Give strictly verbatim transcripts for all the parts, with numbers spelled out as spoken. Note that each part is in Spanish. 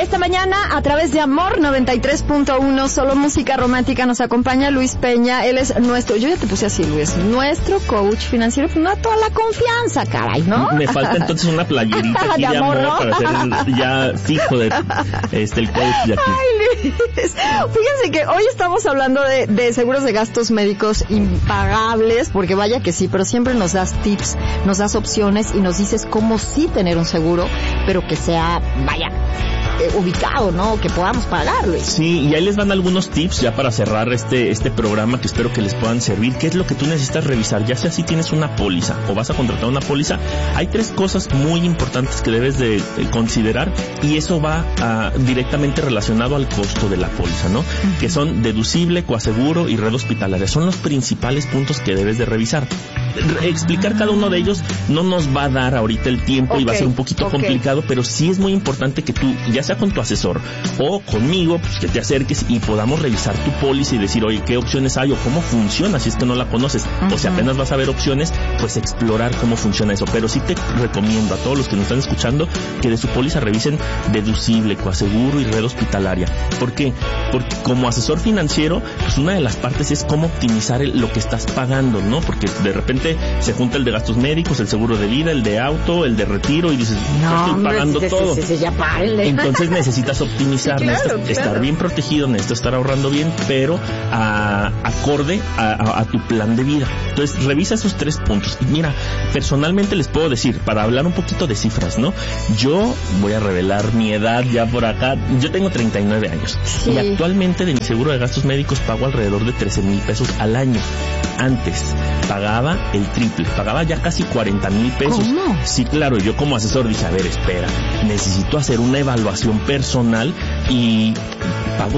Esta mañana, a través de Amor noventa y tres punto uno, solo música romántica, nos acompaña Luis Peña. Él es nuestro, yo ya te puse así, Luis, nuestro coach financiero. Pues no, toda la confianza, caray, ¿no? Me falta entonces una playerita aquí de, de amor, amor, ¿no? Para ser el, ya fijo de este el coach de aquí. Ay, Luis. Fíjense que hoy estamos hablando de, de seguros de gastos médicos impagables, porque vaya que sí, pero siempre nos das tips, nos das opciones y nos dices cómo sí tener un seguro, pero que sea, vaya, eh, ubicado, ¿no? Que podamos pagarlo. Sí, y ahí les van algunos tips ya para cerrar este este programa que espero que les puedan servir. ¿Qué es lo que tú necesitas revisar? Ya sea si tienes una póliza o vas a contratar una póliza, hay tres cosas muy importantes que debes de, de considerar, y eso va a, directamente relacionado al costo de la póliza, ¿no? Uh-huh. Que son deducible, coaseguro y red hospitalaria. Son los principales puntos que debes de revisar. Re- explicar cada uno de ellos no nos va a dar ahorita el tiempo, okay, y va a ser un poquito okay. complicado, pero sí es muy importante que tú, ya sea con tu asesor o conmigo, pues que te acerques y podamos revisar tu póliza y decir, oye, ¿qué opciones hay o cómo funciona si es que no la conoces? Uh-huh. O si apenas vas a ver opciones, pues explorar cómo funciona eso. Pero sí te recomiendo a todos los que nos están escuchando que de su póliza revisen deducible, coaseguro y red hospitalaria. ¿Por qué? Porque como asesor financiero, pues una de las partes es cómo optimizar el, lo que estás pagando, ¿no? Porque de repente se junta el de gastos médicos, el seguro de vida, el de auto, el de retiro, y dices, no, estoy pagando hombre, todo. Sí, sí, sí, ya párenle. Entonces necesitas optimizar, sí, claro, necesitas claro. estar bien protegido, necesitas estar ahorrando bien, pero a, acorde a, a, a tu plan de vida. Entonces revisa esos tres puntos. Y mira, personalmente les puedo decir, para hablar un poquito de cifras, ¿no? Yo voy a revelar mi edad ya por acá. Yo tengo treinta y nueve años. Sí. Y actualmente de mi seguro de gastos médicos pago alrededor de trece mil pesos al año. Antes pagaba el triple, pagaba ya casi cuarenta mil pesos. ¿Cómo? Sí, claro, yo como asesor dije, a ver, espera, necesito hacer una evaluación personal y pago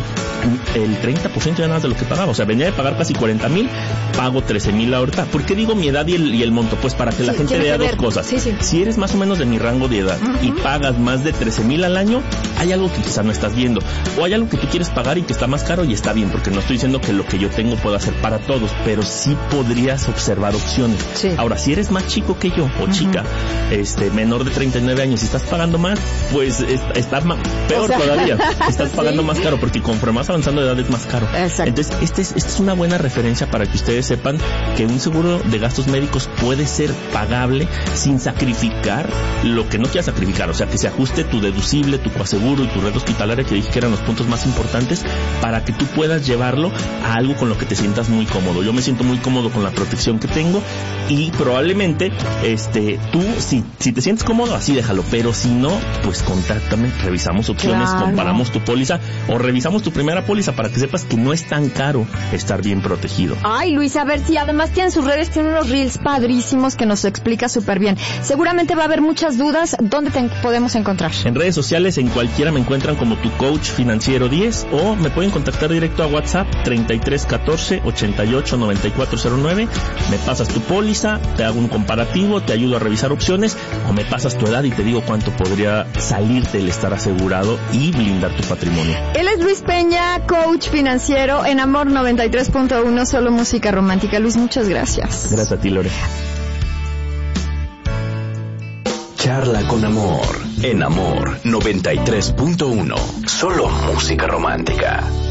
el treinta por ciento ya nada más de lo que pagaba. O sea, venía de pagar casi cuarenta mil, pago trece mil ahorita. ¿Por qué digo mi edad y el, y el monto? Pues para que la sí, gente vea dos cosas. Sí, sí. Si eres más o menos de mi rango de edad uh-huh. y pagas más de trece mil al año, hay algo que quizás no estás viendo. O hay algo que tú quieres pagar y que está más caro, y está bien, porque no estoy diciendo que lo que yo tengo pueda ser para todos, pero sí podrías observar opciones. Sí. Ahora, si eres más chico que yo o uh-huh. chica, este menor de treinta y nueve años y estás pagando más, pues está más, peor o sea, todavía. Estás pagando sí. más caro, porque conforme más avanzando de edad es más caro. Exacto. Entonces, este es, esta es una buena referencia para que ustedes sepan que un seguro de gastos médicos puede ser pagable sin sacrificar lo que no quieras sacrificar. O sea, que se ajuste tu deducible, tu coaseguro y tu red hospitalaria, que dije que eran los puntos más importantes, para que tú puedas llevarlo a algo con lo que te sientas muy cómodo. Yo me siento muy cómodo con la protección que tengo, y probablemente este tú, si, si te sientes cómodo, así déjalo. Pero si no, pues contáctame, revisamos opciones, claro. comparamos tu póliza o revisamos tu primera póliza para que sepas que no es tan caro estar bien protegido. Ay, Luis, a ver si además tienen sus redes, tienen unos reels padrísimos que nos explica súper bien. Seguramente va a haber muchas dudas. ¿Dónde te podemos encontrar? En redes sociales, en cualquiera me encuentran como tu coach financiero diez, o me pueden contactar directo a WhatsApp treinta y tres catorce ochenta y ocho noventa y cuatro cero nueve. Me pasas tu póliza, te hago un comparativo, te ayudo a revisar opciones, o me pasas tu edad y te digo cuánto podría salirte el estar asegurado y blindar tu patrimonio. Él es Luis Peña, coach financiero en Amor noventa y tres punto uno, solo música romántica. Luis, muchas gracias. Gracias a ti, Lore. Charla con Amor en Amor noventa y tres punto uno, solo música romántica.